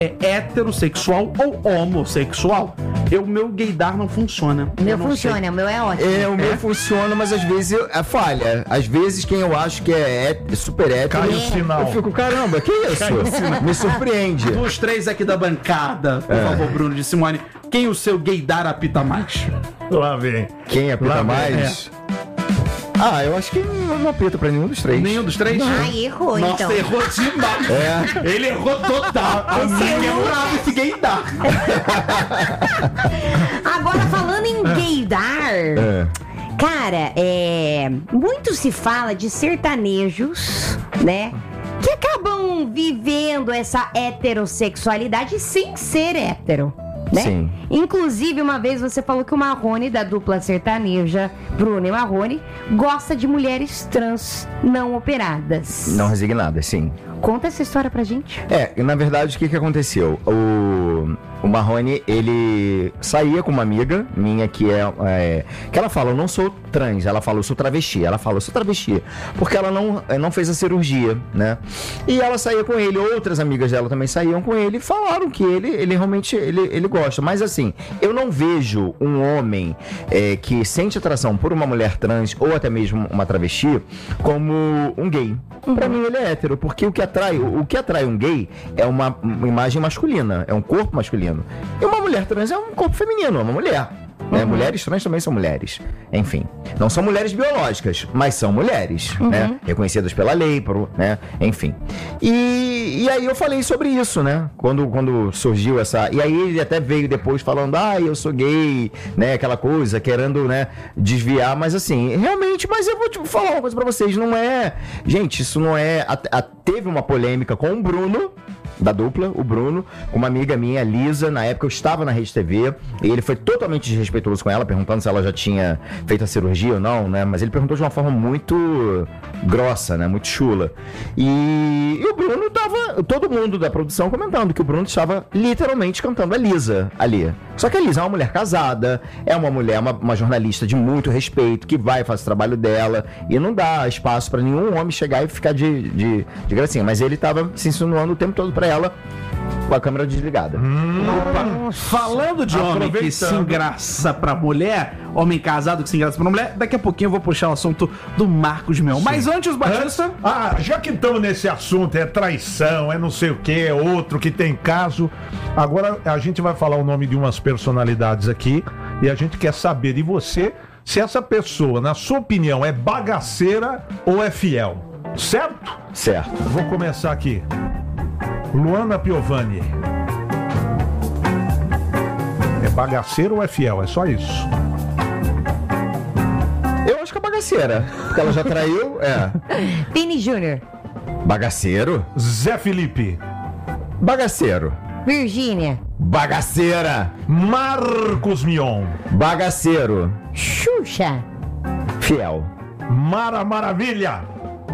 é heterossexual ou homossexual, o meu gaydar não funciona. O meu funciona, o meu é ótimo. O meu funciona, mas às vezes falha. Às vezes quem eu acho que é super hétero, Cai o sinal. eu fico, caramba, que isso? Me surpreende. Dos três aqui da bancada, por favor, Bruno de Simone, quem o seu gaydar apita mais? Lá vem. Quem apita Lá vem, mais? Eu acho que não apita pra nenhum dos três. Nenhum dos três? Ai, errou, Nossa, então. errou demais. Ele errou total. A minha brava esse gaydar. Agora, falando em gaydar, cara, muito se fala de sertanejos, né? Que acabam vivendo essa heterossexualidade sem ser hétero. Né? Sim. Inclusive, uma vez você falou que o Marrone, da dupla sertaneja Bruno e Marrone, gosta de mulheres trans não operadas. Não resignadas, sim. Conta essa história pra gente. Na verdade, o que aconteceu? O Marrone, ele saía com uma amiga minha que que ela fala, eu não sou trans, ela fala, eu sou travesti. Ela fala, eu sou travesti, porque ela não fez a cirurgia, né? E ela saía com ele, outras amigas dela também saíam com ele e falaram que ele realmente ele gosta. Mas assim, eu não vejo um homem que sente atração por uma mulher trans ou até mesmo uma travesti como um gay. Pra mim ele é hétero, porque o que atrai um gay é uma imagem masculina, é um corpo masculino. E uma mulher trans é um corpo feminino, é uma mulher. Né? Mulheres trans também são mulheres. Enfim, não são mulheres biológicas, mas são mulheres, né? Reconhecidas pela lei, né? Enfim. E aí eu falei sobre isso, né? Quando surgiu essa... E aí ele até veio depois falando, eu sou gay, né? Aquela coisa, querendo, né? Desviar, mas assim, realmente, mas eu vou te falar uma coisa pra vocês, não é... Gente, isso não é... Teve uma polêmica com o Bruno, da dupla, o Bruno, com uma amiga minha, Lisa. Na época eu estava na Rede TV e ele foi totalmente desrespeitoso com ela, perguntando se ela já tinha feito a cirurgia ou não, né? Mas ele perguntou de uma forma muito grossa, né? Muito chula. E o Bruno tava... Todo mundo da produção comentando que o Bruno estava literalmente cantando a Lisa ali. Só que a Lisa é uma mulher casada, é uma mulher, uma jornalista de muito respeito, que vai fazer o trabalho dela e não dá espaço pra nenhum homem chegar e ficar de gracinha. Mas ele tava se insinuando o tempo todo pra ela com a câmera desligada. Falando de homem que se engraça pra mulher, homem casado que se engraça pra mulher, daqui a pouquinho eu vou puxar o assunto do Marcos Mion. Mas antes, Batista... já que estamos nesse assunto, é traição, é não sei o que, é outro que tem caso. Agora a gente vai falar o nome de umas personalidades aqui e a gente quer saber de você se essa pessoa, na sua opinião, é bagaceira ou é fiel. Certo? Certo. Vou começar aqui. Luana Piovani. É bagaceira ou é fiel? É só isso. Eu acho que é bagaceira, porque ela já traiu, Vini Júnior. Bagaceiro? Zé Felipe. Bagaceiro. Virgínia. Bagaceira. Marcos Mion. Bagaceiro. Xuxa. Fiel. Mara Maravilha.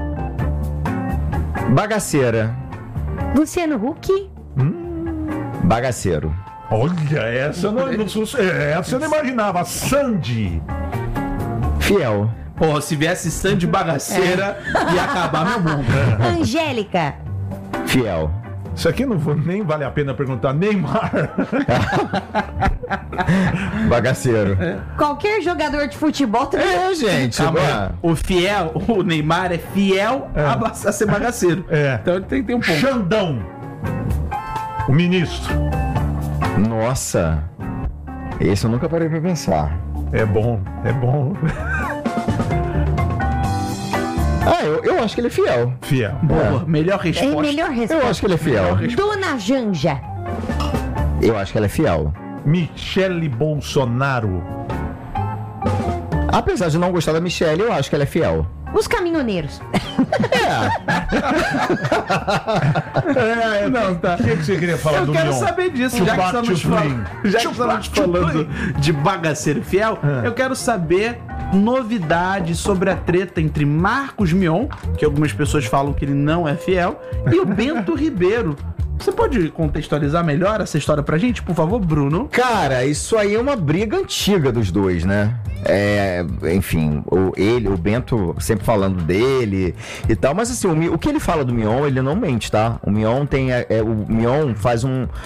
Bagaceira. Luciano Huck. Bagaceiro. Olha, essa eu não imaginava. Sandy. Fiel. Pô, se viesse Sandy bagaceira, ia acabar meu mundo. Angélica. Fiel. Isso aqui não nem vale a pena perguntar. Neymar. Bagaceiro. Qualquer jogador de futebol também. Gente. O Neymar é fiel a ser bagaceiro. Então ele tem um ponto. Xandão. O ministro. Nossa. Esse eu nunca parei pra pensar. É bom. Eu acho que ele é fiel. Fiel. Boa, melhor resposta. Melhor resposta. Eu acho que ele é fiel. Dona Janja. Eu acho que ela é fiel. Michele Bolsonaro. Apesar de não gostar da Michelle, eu acho que ela é fiel. Os caminhoneiros. Não, tá. O que você queria falar do Mion? Eu quero saber disso, já que estamos falando de bagaceiro fiel, eu quero saber novidades sobre a treta entre Marcos Mion, que algumas pessoas falam que ele não é fiel, e o Bento Ribeiro. Você pode contextualizar melhor essa história pra gente, por favor, Bruno? Cara, isso aí é uma briga antiga dos dois, né? Enfim, o Bento sempre falando dele e tal, mas assim, o que ele fala do Mion, ele não mente, tá? O Mion tem. O Mion faz